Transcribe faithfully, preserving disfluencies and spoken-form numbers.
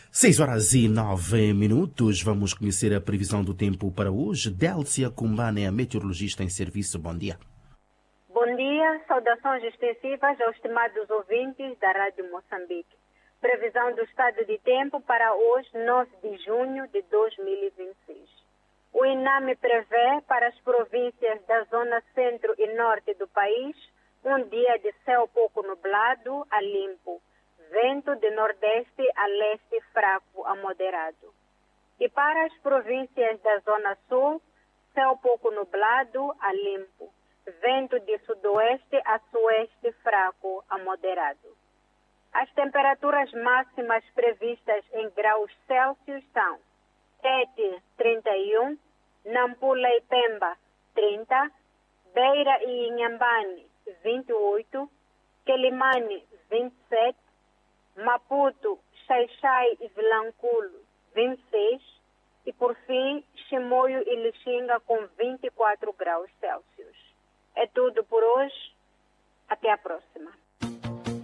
Seis horas e nove minutos. Vamos conhecer a previsão do tempo para hoje. Délcia Cumbane, a meteorologista em serviço. Bom dia. Bom dia. Saudações extensivas aos estimados ouvintes da Rádio Moçambique. Previsão do estado de tempo para hoje, nove de junho de dois mil e vinte e seis. O INAME prevê para as províncias da zona centro e norte do país um dia de céu pouco nublado a limpo. Vento de nordeste a leste fraco a moderado. E para as províncias da zona sul, céu pouco nublado a limpo. Vento de sudoeste a sueste fraco a moderado. As temperaturas máximas previstas em graus Celsius são Tete, trinta e um, Nampula e Pemba, trinta, Beira e Inhambane, vinte e oito, Quelimane, vinte e sete, Maputo, Xai-Xai e Vilanculo, vinte e seis, e por fim, Chimoio e Lixinga com vinte e quatro graus Celsius. É tudo por hoje. Até a próxima.